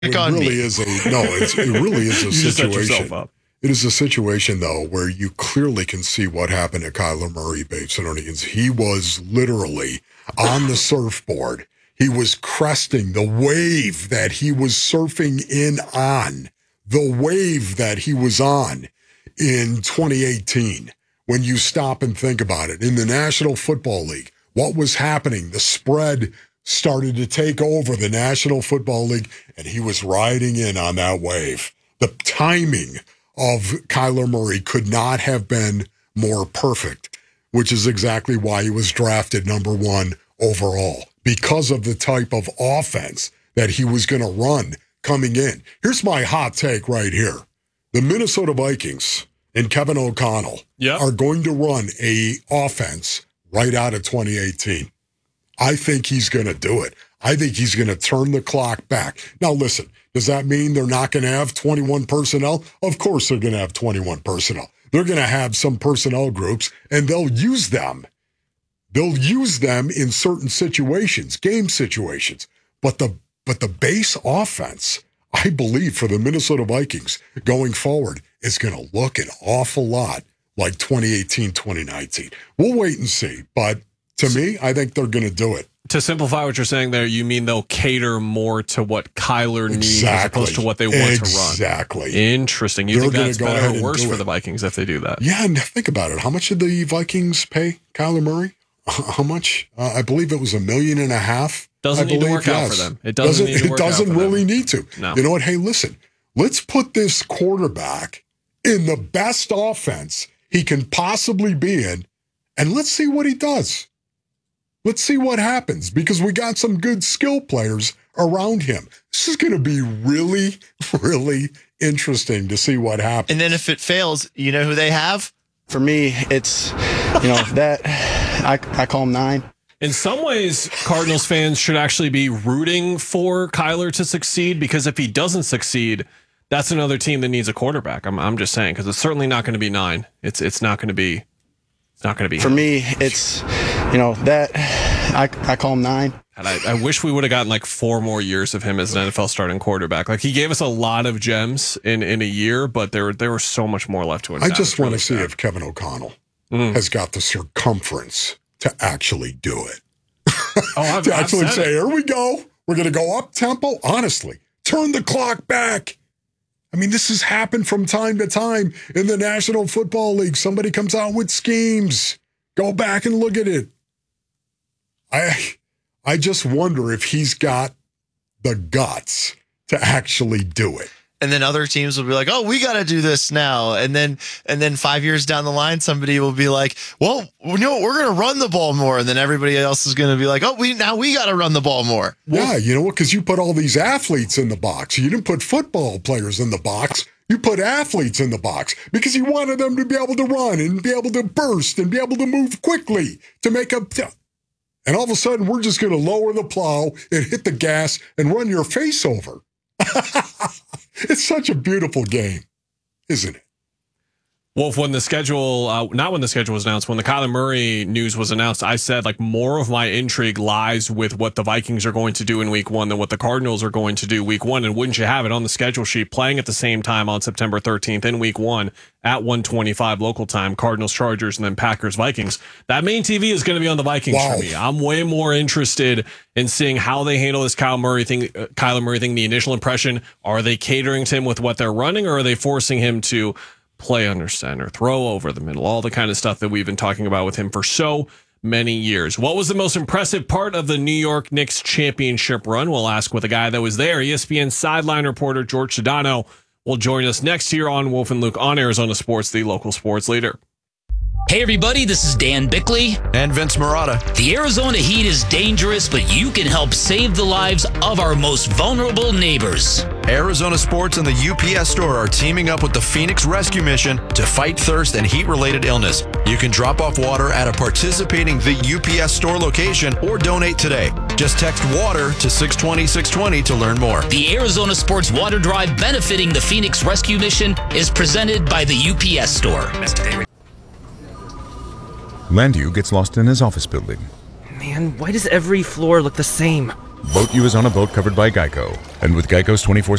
It really is a You just set yourself situation. up. It is a situation, though, where you clearly can see what happened to Kyler Murray, Babes and Onions. He was literally on the surfboard. He was cresting the wave that he was surfing the wave that he was on in 2018. When you stop and think about it, in the National Football League, what was happening? The spread started to take over the National Football League, and he was riding in on that wave. The timing of Kyler Murray could not have been more perfect, which is exactly why he was drafted number 1 overall, because of the type of offense that he was going to run coming in. Here's my hot take right here. The Minnesota Vikings and Kevin O'Connell are going to run a offense right out of 2018. I think he's going to do it. I think he's going to turn the clock back. Now, listen, does that mean they're not going to have 21 personnel? Of course they're going to have 21 personnel. They're going to have some personnel groups, and they'll use them. They'll use them in certain situations, game situations. But the base offense, I believe, for the Minnesota Vikings going forward is going to look an awful lot like 2018, 2019. We'll wait and see. But to me, I think they're going to do it. To simplify what you're saying there, you mean they'll cater more to what Kyler needs as opposed to what they want to run. Exactly. Interesting. You think that's better or worse for the Vikings if they do that? Yeah, and think about it. How much did the Vikings pay Kyler Murray? How much? I believe it was $1.5 million. Doesn't need to work out for them. It doesn't really need to. No. You know what? Hey, listen. Let's put this quarterback in the best offense he can possibly be in, and let's see what he does. Let's see what happens, because we got some good skill players around him. This is going to be really, really interesting to see what happens. And then if it fails, you know who they have? For me, it's, that I call him 9. In some ways, Cardinals fans should actually be rooting for Kyler to succeed, because if he doesn't succeed, that's another team that needs a quarterback. I'm just saying, because it's certainly not going to be 9. It's not going to be. It's not going to be. For me, it's, I call him 9. And I wish we would have gotten like 4 more years of him as an NFL starting quarterback. Like, he gave us a lot of gems in a year, but there were so much more left to invest. I just want to see if Kevin O'Connell has got the circumference to actually do it. To actually say, here we go. We're going to go up tempo. Honestly, turn the clock back. I mean, this has happened from time to time in the National Football League. Somebody comes out with schemes. Go back and look at it. I just wonder if he's got the guts to actually do it. And then other teams will be like, oh, we got to do this now. And then 5 years down the line, somebody will be like, well, we're going to run the ball more. And then everybody else is going to be like, oh, we got to run the ball more. Yeah, you know what? Because you put all these athletes in the box. You didn't put football players in the box. You put athletes in the box because you wanted them to be able to run and be able to burst and be able to move quickly to make up. And all of a sudden, we're just going to lower the plow and hit the gas and run your face over. It's such a beautiful game, isn't it? Wolf, when the schedule, not when the schedule was announced, when the Kyler Murray news was announced, I said, like, more of my intrigue lies with what the Vikings are going to do in week 1 than what the Cardinals are going to do week 1. And wouldn't you have it, on the schedule sheet, playing at the same time on September 13th in week 1 at 1:25 local time, Cardinals, Chargers, and then Packers, Vikings. That main TV is going to be on the Vikings for me. I'm way more interested in seeing how they handle this Kyler Murray thing, the initial impression. Are they catering to him with what they're running, or are they forcing him to play under center, throw over the middle, all the kind of stuff that we've been talking about with him for so many years? What was the most impressive part of the New York Knicks championship run? We'll ask with a guy that was there. ESPN sideline reporter George Sedano will join us next here on Wolf and Luke on Arizona Sports, the local sports leader. Hey everybody, this is Dan Bickley and Vince Marotta. The Arizona heat is dangerous, but you can help save the lives of our most vulnerable neighbors. Arizona Sports and the UPS Store are teaming up with the Phoenix Rescue Mission to fight thirst and heat-related illness. You can drop off water at a participating The UPS Store location or donate today. Just text WATER to 620-620 to learn more. The Arizona Sports Water Drive benefiting the Phoenix Rescue Mission is presented by the UPS Store. Landu gets lost in his office building. Man, why does every floor look the same? Boat U is on a boat covered by Geico. And with Geico's 24